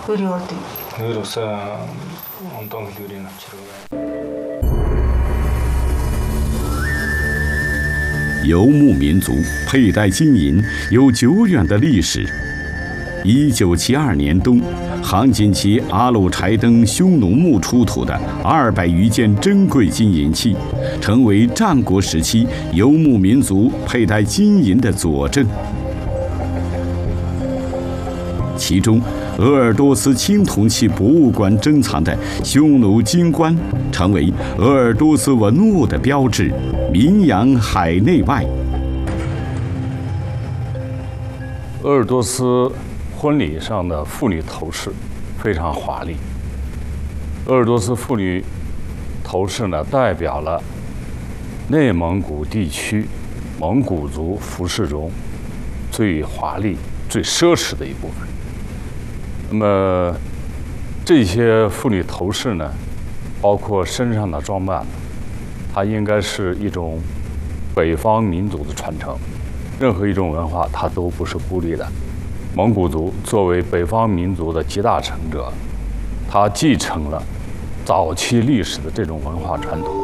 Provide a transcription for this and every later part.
游牧民族佩戴金银有久远的历史。1972年冬，杭锦旗阿鲁柴登匈奴墓出土的200余件珍贵金银器，成为战国时期游牧民族佩戴金银的佐证。其中，鄂尔多斯青铜器博物馆珍藏的匈奴金冠，成为鄂尔多斯文物的标志，名扬海内外。 鄂尔多斯婚礼上的妇女头饰非常华丽。鄂尔多斯妇女头饰呢，代表了内蒙古地区蒙古族服饰中最华丽、最奢侈的一部分。那么这些妇女头饰呢，包括身上的装扮，它应该是一种北方民族的传承。任何一种文化，它都不是孤立的。蒙古族作为北方民族的集大成者，它继承了早期历史的这种文化传统。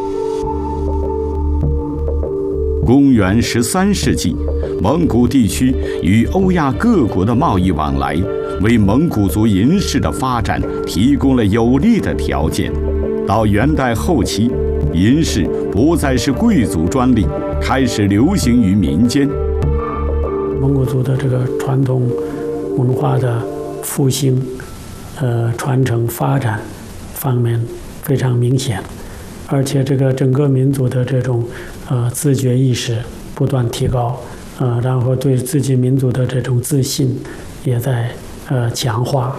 公元13世纪，蒙古地区与欧亚各国的贸易往来，为蒙古族银饰的发展提供了有利的条件。到元代后期，银饰不再是贵族专利，开始流行于民间。 蒙古族的这个传统文化的复兴、传承、发展方面非常明显，而且这个整个民族的这种自觉意识不断提高，然后对自己民族的这种自信也在强化。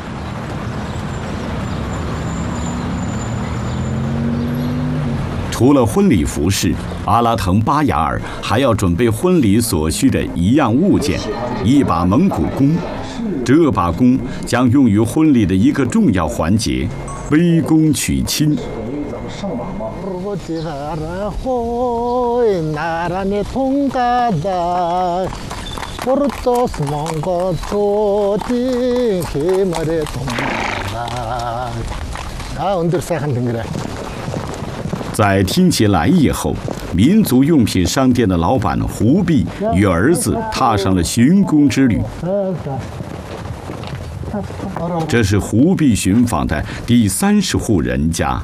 除了婚礼服饰，阿拉腾巴雅尔还要准备婚礼所需的一样物件——一把蒙古弓。这把弓将用于婚礼的一个重要环节——背弓娶亲。在听其来意后，民族用品商店的老板胡弼与儿子踏上了寻弓之旅。这是胡弼寻访的第30户人家。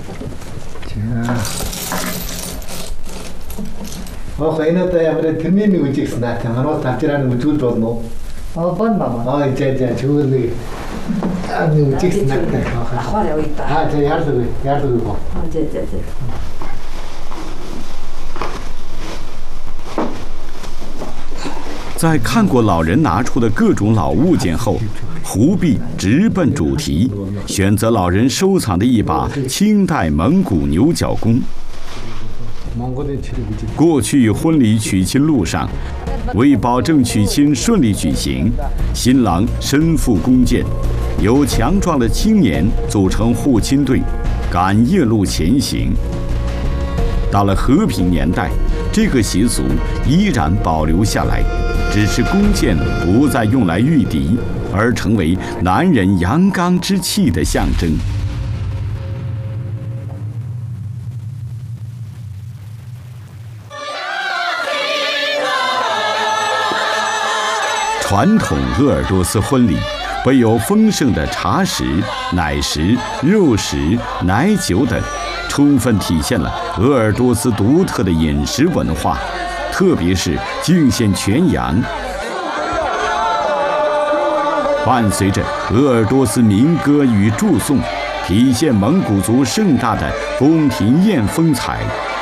在看过老人拿出的各种老物件后，胡弼直奔主题，选择老人收藏的一把清代蒙古牛角弓。过去婚礼娶亲路上，为保证娶亲顺利举行，新郎身负弓箭，由强壮的青年组成护亲队，赶夜路前行。到了和平年代，这个习俗依然保留下来，只是弓箭不再用来御敌，而成为男人阳刚之气的象征。传统鄂尔多斯婚礼备有丰盛的茶食、奶食、肉食、奶酒等，充分体现了鄂尔多斯独特的饮食文化，特别是敬献全羊。伴随着鄂尔多斯民歌与祝颂，体现蒙古族盛大的宫廷宴风采。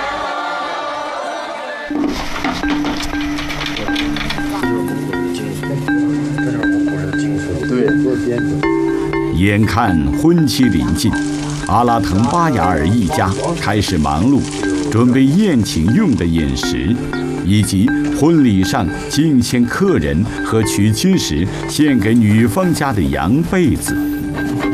眼看婚期临近，阿拉腾巴雅尔一家开始忙碌，准备宴请用的饮食，以及婚礼上敬献客人和娶亲时献给女方家的羊被子。